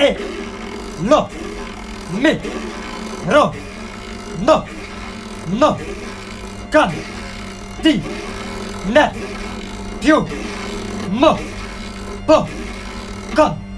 E, lo, mi, ro, no, no, can, ti, ne, più, mo, po, con.